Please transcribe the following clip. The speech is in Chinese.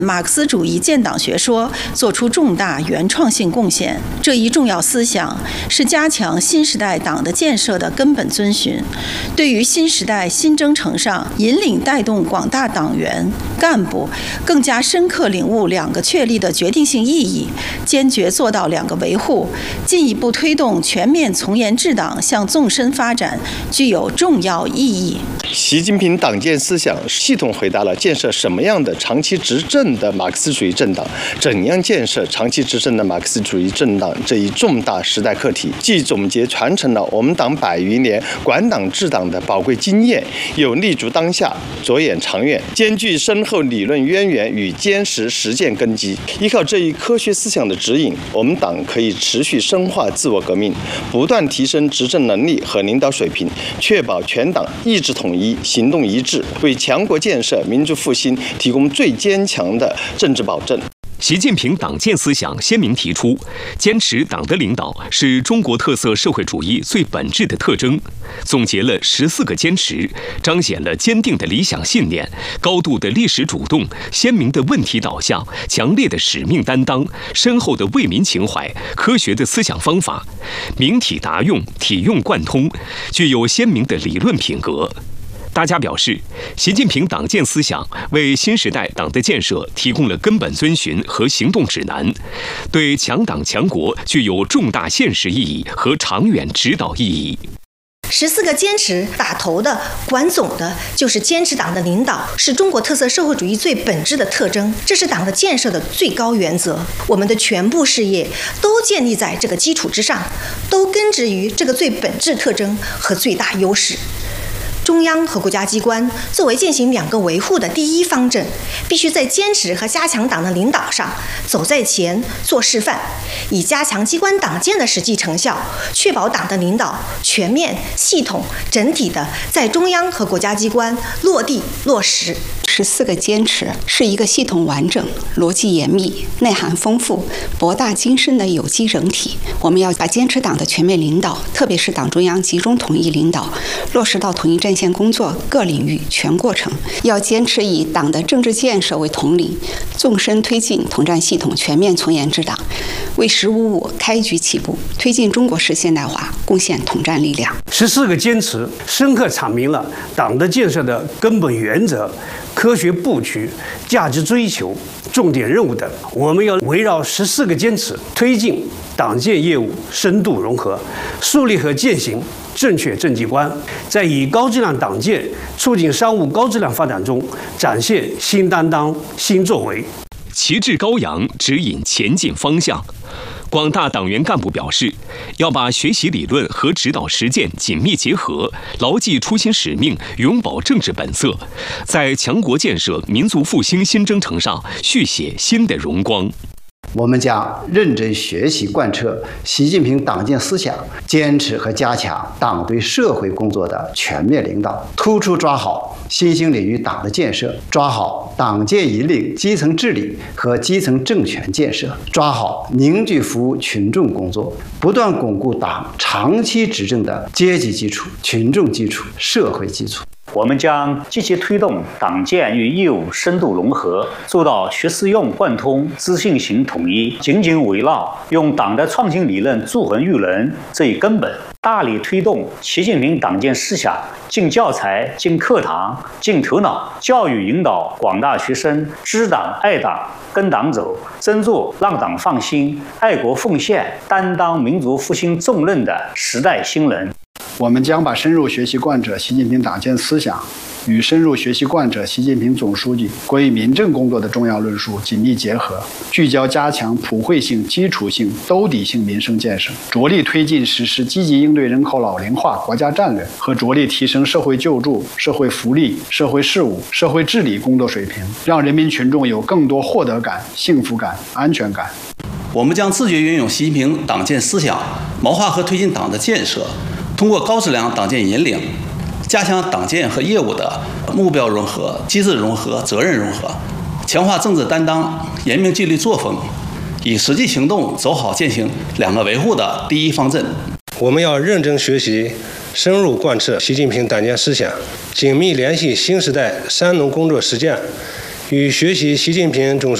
马克思主义建党学说做出重大原创性贡献。这一重要思想是加强新时代党的建设的根本遵循，对于新时代新征程上引领带动广大党员干部更加深刻领悟两个确立的决定性意义，坚决做到两个维护，进一步推动全面从严治党向纵深发展，具有重要意义。 习近平党建思想系统回答了建设什么样的长期执政的马克思主义政党，怎样建设长期执政的马克思主义政党这一重大时代课题，既总结传承了我们党100余年管党治党的宝贵经验，又立足当下，着眼长远，兼具深厚理论渊源与坚实实践根基。依靠这一科学思想的指引，我们党可以持续深化自我革命，不断提升执政能力和领导水平，确保全党意志统一、行动一致，为强国建设、民族复兴提供最坚强的政治保证。 习近平党建思想鲜明提出，坚持党的领导是中国特色社会主义最本质的特征，总结了14个坚持，彰显了坚定的理想信念、高度的历史主动、鲜明的问题导向、强烈的使命担当、深厚的为民情怀、科学的思想方法，明体达用、体用贯通，具有鲜明的理论品格。大家表示，习近平党建思想为新时代党的建设提供了根本遵循和行动指南，对强党强国具有重大现实意义和长远指导意义。 14个坚持打头的、管总的，就是坚持党的领导是中国特色社会主义最本质的特征，这是党的建设的最高原则。我们的全部事业都建立在这个基础之上，都根植于这个最本质特征和最大优势。中央和国家机关作为践行两个维护的第一方阵，必须在坚持和加强党的领导上走在前做示范，以加强机关党建的实际成效，确保党的领导全面、系统、整体的在中央和国家机关落地落实。 14个坚持是一个系统完整、逻辑严密、内涵丰富、博大精深的有机整体。我们要把坚持党的全面领导，特别是党中央集中统一领导，落实到统一战线工作各领域全过程。要坚持以党的政治建设为统领，纵深推进统战系统全面从严治党，为“15+5”开局起步，推进中国式现代化贡献统战力量。 14个坚持深刻阐明了党的建设的根本原则、科学布局、价值追求、重点任务等。我们要围绕14个坚持，推进党建业务深度融合，树立和践行正确政绩观，在以高质量党建促进商务高质量发展中展现新担当、新作为， 旗帜高扬，指引前进方向。广大党员干部表示，要把学习理论和指导实践紧密结合，牢记初心使命，永葆政治本色，在强国建设、民族复兴新征程上续写新的荣光。 我们将认真学习贯彻习近平党建思想，坚持和加强党对社会工作的全面领导，突出抓好新兴领域党的建设，抓好党建引领基层治理和基层政权建设，抓好凝聚服务群众工作，不断巩固党长期执政的阶级基础、群众基础、社会基础。 我们将积极推动党建与业务深度融合，做到学思用贯通、知信行统一，紧紧围绕用党的创新理论铸衡育人这一根本，大力推动习近平党建思想进教材、进课堂、进头脑，教育引导广大学生知党爱党、跟党走，真做让党放心、爱国奉献、担当民族复兴重任的时代新人。 我们将把深入学习贯彻习近平党建思想与深入学习贯彻习近平总书记关于民政工作的重要论述紧密结合，聚焦加强普惠性、基础性、兜底性民生建设，着力推进实施积极应对人口老龄化国家战略和着力提升社会救助、社会福利、社会事务、社会治理工作水平，让人民群众有更多获得感、幸福感、安全感。 我们将自觉运用习近平党建思想，谋划和推进党的建设，通过高质量党建引领，加强党建和业务的目标融合、机制融合、责任融合，强化政治担当，严明纪律作风，以实际行动走好践行两个维护的第一方阵。 我们要认真学习，深入贯彻习近平党建思想，紧密联系新时代三农工作实践与学习习近平总书